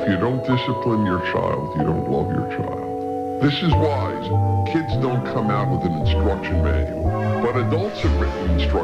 If you don't discipline your child, you don't love your child. This is why kids don't come out with an instruction manual, but adults have written instruction